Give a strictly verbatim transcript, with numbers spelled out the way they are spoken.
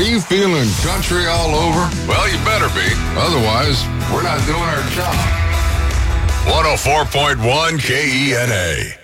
Are you feeling country all over? Well, you better be. Otherwise, we're not doing our job. one oh four point one K E N A.